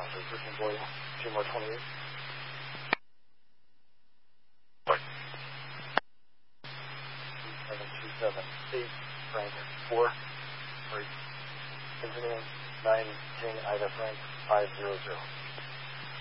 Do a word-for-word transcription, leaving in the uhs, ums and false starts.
Officer thirteen Boy, two more twenty-eight. seven two seven eight, Frank four, three. Continuing nine King Ida Frank five zero zero.